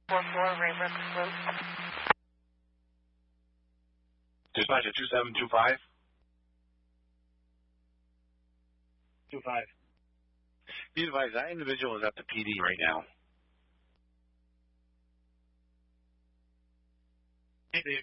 4-4, Raybrook Loop. Dispatcher 2725. 25. Be advised, that individual is at the PD right now. Hey, Dave.